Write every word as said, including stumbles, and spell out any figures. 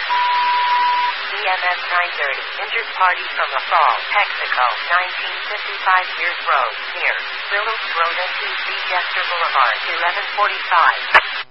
E M S nine thirty, injured party from La Fall, Texaco, nineteen fifty-five Years Road, near Willows Road, N T C Dexter Boulevard, eleven forty-five.